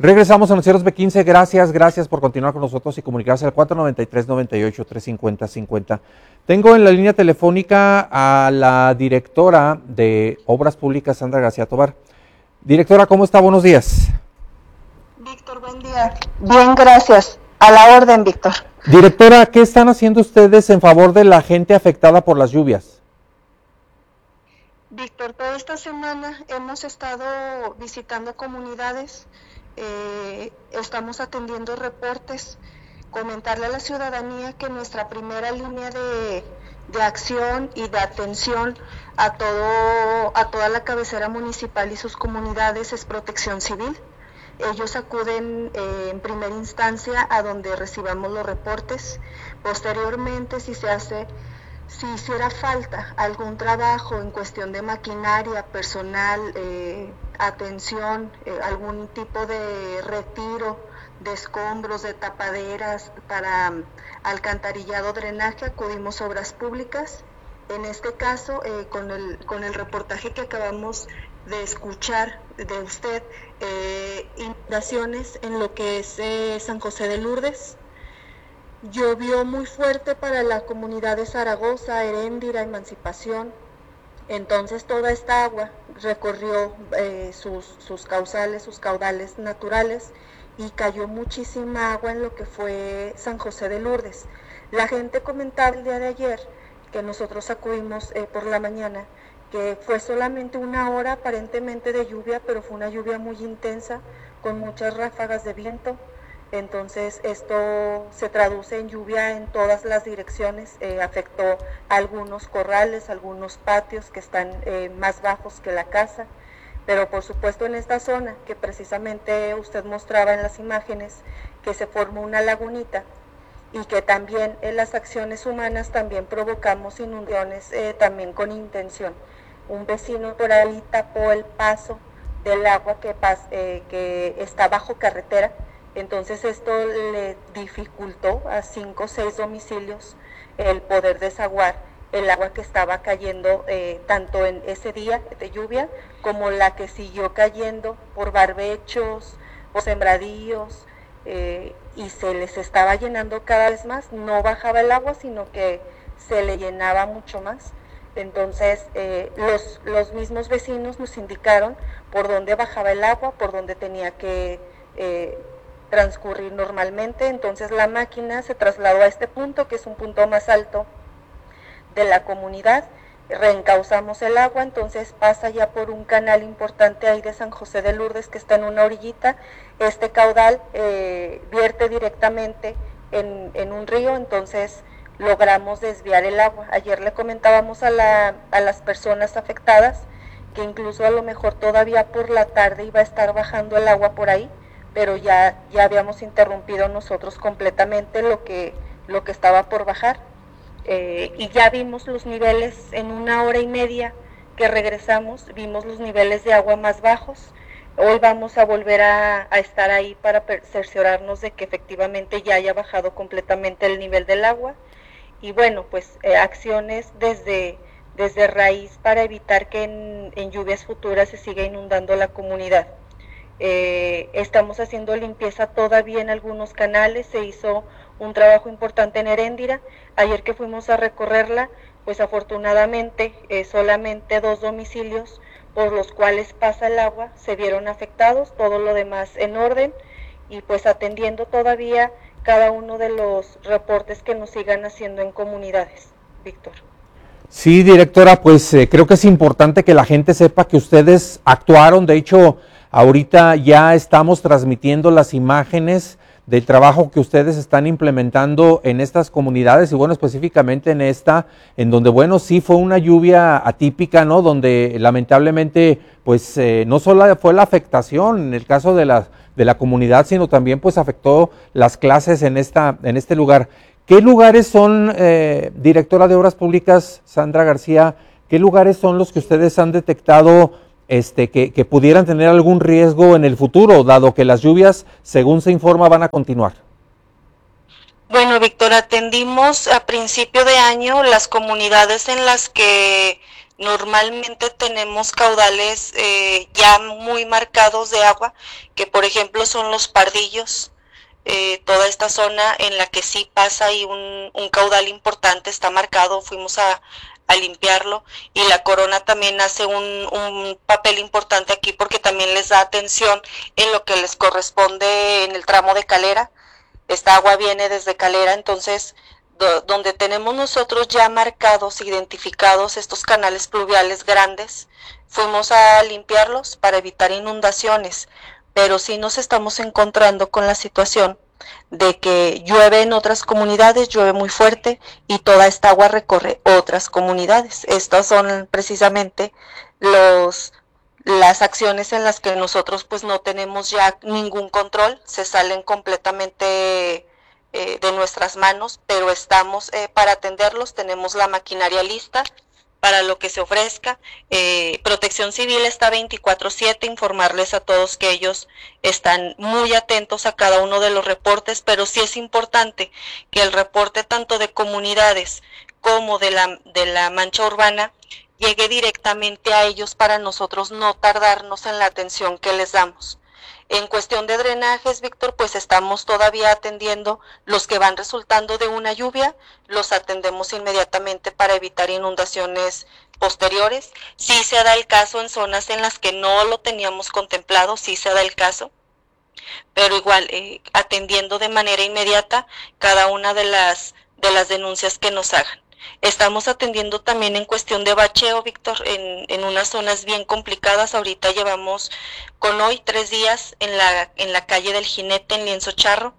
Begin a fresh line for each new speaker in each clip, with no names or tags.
Regresamos a Noticieros B15, gracias por continuar con nosotros y comunicarse al 493-98-350-50. Tengo en la línea telefónica a la directora de Obras Públicas, Sandra García Tovar. Directora, ¿cómo está? Buenos días.
Víctor, buen día. Bien, gracias. A la orden, Víctor.
Directora, ¿qué están haciendo ustedes en favor de la gente afectada por las lluvias?
Víctor, toda esta semana hemos estado visitando comunidades, estamos atendiendo reportes, comentarle a la ciudadanía que nuestra primera línea de acción y de atención a toda la cabecera municipal y sus comunidades es Protección Civil. Ellos acuden en primera instancia a donde recibamos los reportes. Posteriormente, si hiciera falta algún trabajo en cuestión de maquinaria, personal, atención, algún tipo de retiro de escombros, de tapaderas para alcantarillado, drenaje, acudimos a Obras Públicas. En este caso, con el reportaje que acabamos de escuchar de usted, inundaciones en lo que es San José de Lourdes. Llovió muy fuerte para la comunidad de Zaragoza, Heréndira, Emancipación. Entonces toda esta agua recorrió sus caudales naturales y cayó muchísima agua en lo que fue San José de Lourdes. La gente comentaba el día de ayer que nosotros acudimos por la mañana, que fue solamente una hora aparentemente de lluvia, pero fue una lluvia muy intensa, con muchas ráfagas de viento. Entonces esto se traduce en lluvia en todas las direcciones, afectó algunos corrales, algunos patios que están más bajos que la casa, pero por supuesto en esta zona que precisamente usted mostraba en las imágenes, que se formó una lagunita y que también en las acciones humanas también provocamos inundaciones también con intención. Un vecino por ahí tapó el paso del agua que está bajo carretera. Entonces esto le dificultó a 5 o 6 domicilios el poder desaguar el agua que estaba cayendo tanto en ese día de lluvia como la que siguió cayendo por barbechos, por sembradíos, y se les estaba llenando cada vez más. No bajaba el agua, sino que se le llenaba mucho más. Entonces los mismos vecinos nos indicaron por dónde bajaba el agua, por dónde tenía que transcurrir normalmente. Entonces la máquina se trasladó a este punto, que es un punto más alto de la comunidad, reencauzamos el agua, entonces pasa ya por un canal importante ahí de San José de Lourdes, que está en una orillita. Este caudal vierte directamente en un río, entonces logramos desviar el agua. Ayer le comentábamos a las personas afectadas que incluso a lo mejor todavía por la tarde iba a estar bajando el agua por ahí, pero ya habíamos interrumpido nosotros completamente lo que estaba por bajar, y ya vimos los niveles en una hora y media que regresamos, vimos los niveles de agua más bajos. Hoy vamos a volver a estar ahí para cerciorarnos de que efectivamente ya haya bajado completamente el nivel del agua, y bueno, pues acciones desde raíz para evitar que en lluvias futuras se siga inundando la comunidad. Estamos haciendo limpieza todavía en algunos canales. Se hizo un trabajo importante en Heréndira. Ayer que fuimos a recorrerla, pues afortunadamente solamente 2 domicilios por los cuales pasa el agua se vieron afectados, todo lo demás en orden, y pues atendiendo todavía cada uno de los reportes que nos sigan haciendo en comunidades. Víctor.
Sí, directora, pues creo que es importante que la gente sepa que ustedes actuaron. De hecho, ahorita ya estamos transmitiendo las imágenes del trabajo que ustedes están implementando en estas comunidades, y bueno, específicamente en esta, en donde bueno, sí fue una lluvia atípica, ¿no? Donde lamentablemente pues no solo fue la afectación en el caso de la comunidad, sino también pues afectó las clases en este lugar. ¿Qué lugares son, directora de Obras Públicas, Sandra García, qué lugares son los que ustedes han detectado que pudieran tener algún riesgo en el futuro, dado que las lluvias, según se informa, van a continuar?
Bueno, Víctor, atendimos a principio de año las comunidades en las que Normalmente tenemos caudales ya muy marcados de agua, que por ejemplo son los Pardillos, toda esta zona en la que sí pasa y un caudal importante está marcado, fuimos a limpiarlo, y la Corona también hace un papel importante aquí porque también les da atención en lo que les corresponde en el tramo de Calera. Esta agua viene desde Calera, entonces donde tenemos nosotros ya marcados, identificados estos canales pluviales grandes, fuimos a limpiarlos para evitar inundaciones, pero sí nos estamos encontrando con la situación de que llueve en otras comunidades, llueve muy fuerte y toda esta agua recorre otras comunidades. Estas son precisamente los las acciones en las que nosotros pues no tenemos ya ningún control, se salen completamente de nuestras manos, pero estamos para atenderlos, tenemos la maquinaria lista para lo que se ofrezca. Protección Civil está 24/7, informarles a todos que ellos están muy atentos a cada uno de los reportes, pero sí es importante que el reporte tanto de comunidades como de la mancha urbana llegue directamente a ellos para nosotros no tardarnos en la atención que les damos. En cuestión de drenajes, Víctor, pues estamos todavía atendiendo los que van resultando de una lluvia, los atendemos inmediatamente para evitar inundaciones posteriores. Sí se da el caso en zonas en las que no lo teníamos contemplado, sí se da el caso, pero igual atendiendo de manera inmediata cada una de las denuncias que nos hagan. Estamos atendiendo también en cuestión de bacheo, Víctor, en unas zonas bien complicadas. Ahorita llevamos con hoy 3 días en la calle del Jinete, en Lienzo Charro,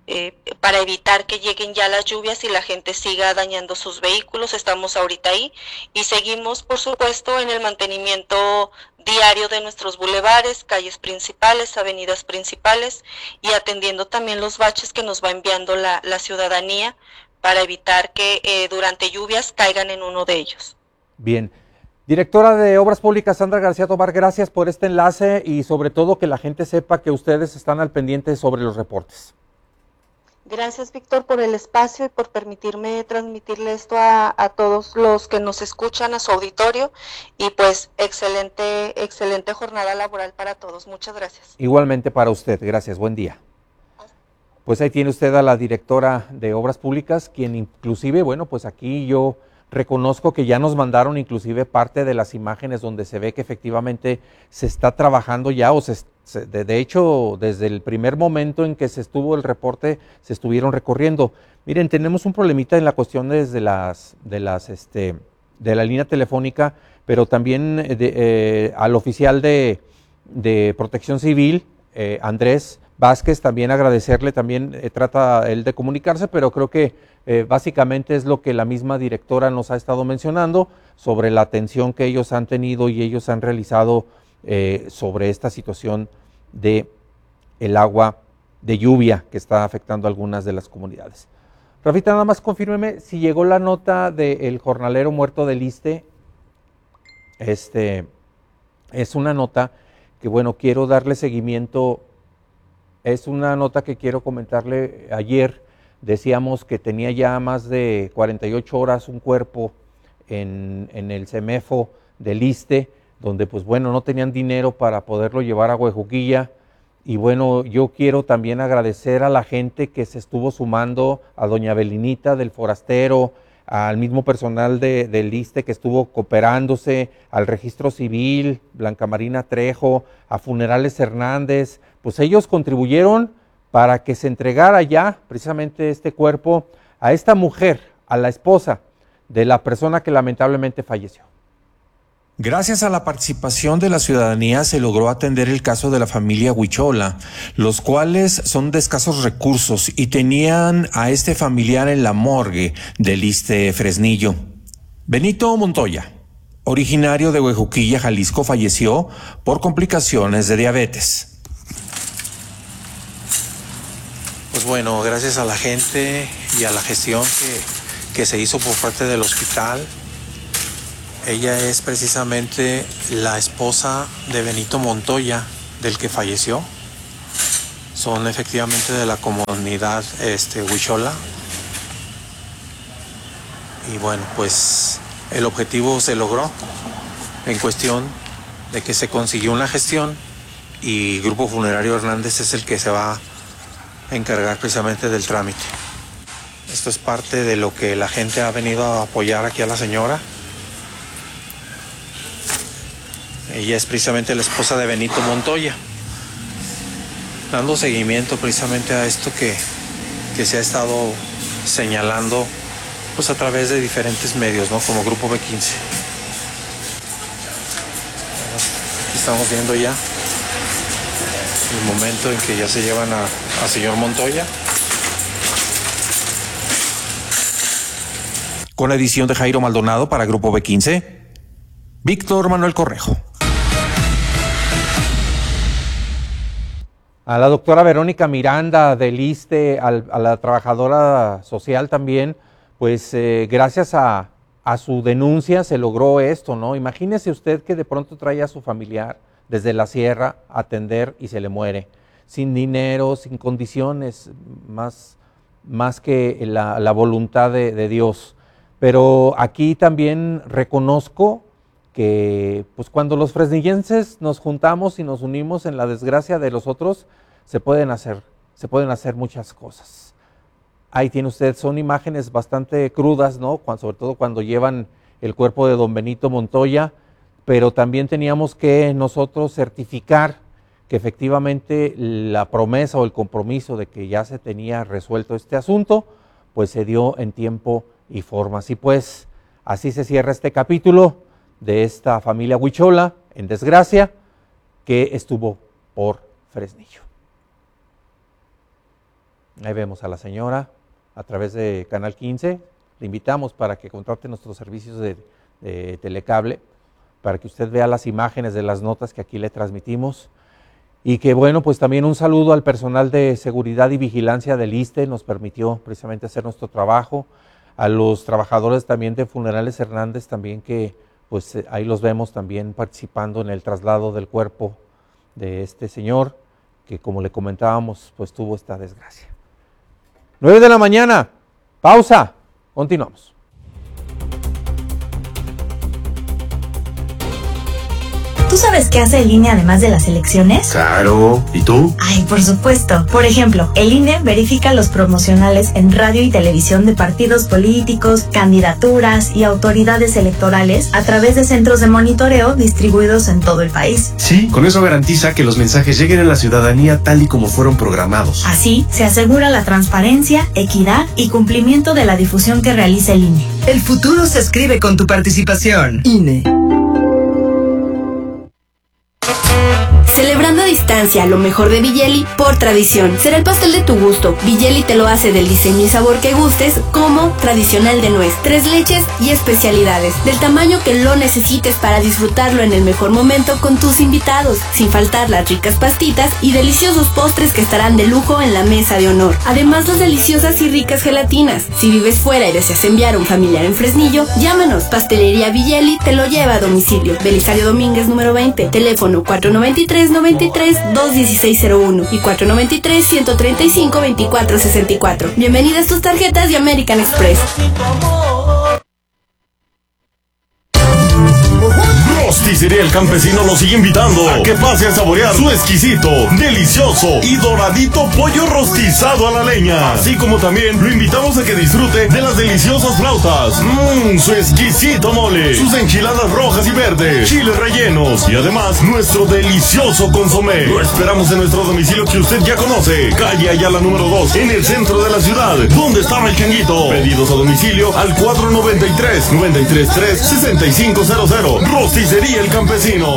para evitar que lleguen ya las lluvias y la gente siga dañando sus vehículos. Estamos ahorita ahí y seguimos, por supuesto, en el mantenimiento diario de nuestros bulevares, calles principales, avenidas principales, y atendiendo también los baches que nos va enviando la ciudadanía, para evitar que durante lluvias caigan en uno de ellos.
Bien. Directora de Obras Públicas, Sandra García Tobar, gracias por este enlace y sobre todo que la gente sepa que ustedes están al pendiente sobre los reportes.
Gracias, Víctor, por el espacio y por permitirme transmitirle esto a todos los que nos escuchan, a su auditorio, y pues excelente jornada laboral para todos. Muchas gracias.
Igualmente para usted, gracias, buen día. Pues ahí tiene usted a la directora de Obras Públicas, quien inclusive, bueno, pues aquí yo reconozco que ya nos mandaron inclusive parte de las imágenes donde se ve que efectivamente se está trabajando ya, o de hecho, desde el primer momento en que se estuvo el reporte, se estuvieron recorriendo. Miren, tenemos un problemita en la cuestión desde de la línea telefónica, pero también al oficial de Protección Civil, Andrés Vázquez, también agradecerle, también trata él de comunicarse, pero creo que básicamente es lo que la misma directora nos ha estado mencionando sobre la atención que ellos han tenido y ellos han realizado sobre esta situación de el agua de lluvia que está afectando a algunas de las comunidades. Rafita, nada más confírmeme si llegó la nota del jornalero muerto del Iste. Es una nota que, bueno, quiero darle seguimiento. Es una nota que quiero comentarle. Ayer decíamos que tenía ya más de 48 horas un cuerpo en el CEMEFO del Iste, donde pues bueno, no tenían dinero para poderlo llevar a Huejuquilla. Y bueno, yo quiero también agradecer a la gente que se estuvo sumando, a doña Belinita del Forastero, al mismo personal del Iste que estuvo cooperándose, al Registro Civil, Blanca Marina Trejo, a Funerales Hernández. Pues ellos contribuyeron para que se entregara ya precisamente este cuerpo a esta mujer, a la esposa de la persona que lamentablemente falleció.
Gracias a la participación de la ciudadanía se logró atender el caso de la familia Huichola, los cuales son de escasos recursos y tenían a este familiar en la morgue del Iste Fresnillo. Benito Montoya, originario de Huejuquilla, Jalisco, falleció por complicaciones de diabetes.
Pues bueno, gracias a la gente y a la gestión que se hizo por parte del hospital. Ella es precisamente la esposa de Benito Montoya, del que falleció. Son efectivamente de la comunidad Huichola. Y bueno, pues el objetivo se logró. en cuestión de que se consiguió una gestión y Grupo Funerario Hernández es el que se va a encargar precisamente del trámite. Esto es parte de lo que la gente ha venido a apoyar aquí a la señora. Ella es precisamente la esposa de Benito Montoya, dando seguimiento precisamente a esto que se ha estado señalando pues a través de diferentes medios, ¿no? Como Grupo B15. Estamos viendo ya el momento en que ya se llevan a señor Montoya.
Con la edición de Jairo Maldonado para Grupo B15, Víctor Manuel Correjo.
A la doctora Verónica Miranda del ISSSTE, a la trabajadora social también, pues gracias a su denuncia se logró esto, ¿no? Imagínese usted que de pronto trae a su familiar desde la sierra a atender y se le muere, sin dinero, sin condiciones, más que la voluntad de Dios. Pero aquí también reconozco que pues cuando los fresnillenses nos juntamos y nos unimos en la desgracia de los otros, se pueden hacer muchas cosas. Ahí tiene usted, son imágenes bastante crudas, ¿no? Sobre todo cuando llevan el cuerpo de don Benito Montoya, pero también teníamos que nosotros certificar que efectivamente la promesa o el compromiso de que ya se tenía resuelto este asunto, pues se dio en tiempo y forma. Así pues, así se cierra este capítulo de esta familia Huichola, en desgracia, que estuvo por Fresnillo. Ahí vemos a la señora a través de Canal 15. Le invitamos para que contrate nuestros servicios de telecable, para que usted vea las imágenes de las notas que aquí le transmitimos. Y que bueno, pues también un saludo al personal de seguridad y vigilancia del ISSSTE, nos permitió precisamente hacer nuestro trabajo. A los trabajadores también de Funerales Hernández también, que pues ahí los vemos también participando en el traslado del cuerpo de este señor, que como le comentábamos, pues tuvo esta desgracia. 9 de la mañana, pausa, continuamos.
¿Tú sabes qué hace el INE además de las elecciones?
Claro, ¿y tú?
Ay, por supuesto. Por ejemplo, el INE verifica los promocionales en radio y televisión de partidos políticos, candidaturas y autoridades electorales a través de centros de monitoreo distribuidos en todo el país.
Sí, con eso garantiza que los mensajes lleguen a la ciudadanía tal y como fueron programados.
Así, se asegura la transparencia, equidad y cumplimiento de la difusión que realiza el INE.
El futuro se escribe con tu participación. INE.
Celebrando a distancia lo mejor de Vigelli por tradición. Será el pastel de tu gusto. Vigelli te lo hace del diseño y sabor que gustes, como tradicional de nuez, 3 leches y especialidades, del tamaño que lo necesites para disfrutarlo en el mejor momento con tus invitados, sin faltar las ricas pastitas y deliciosos postres que estarán de lujo en la mesa de honor. Además, las deliciosas y ricas gelatinas. Si vives fuera y deseas enviar a un familiar en Fresnillo, llámanos. Pastelería Vigelli te lo lleva a domicilio. Belisario Domínguez número 20, teléfono 493-21601 y 493-135-2464. Bienvenidas tus tarjetas de American Express.
Rosticería El Campesino los sigue invitando a que pase a saborear su exquisito, delicioso y doradito pollo rostizado a la leña. Así como también lo invitamos a que disfrute de las deliciosas flautas, su exquisito mole, sus enchiladas rojas y verdes, chiles rellenos y además nuestro delicioso consomé. Lo esperamos en nuestro domicilio que usted ya conoce, calle Ayala número 2, en el centro de la ciudad, donde estaba el changuito. Pedidos a domicilio al 493-933-6500. Rosticería El Campesino.